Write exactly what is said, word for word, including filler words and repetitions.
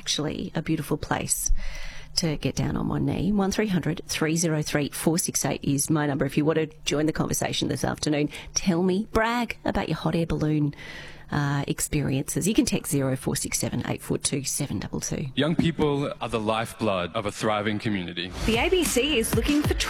actually a beautiful place to get down on one knee. one three hundred three oh three four six eight is my number if you want to join the conversation this afternoon. Tell me, brag about your hot air balloon uh, experiences. You can text zero four six seven eight four two seven two two. Young people are the lifeblood of a thriving community. The A B C is looking for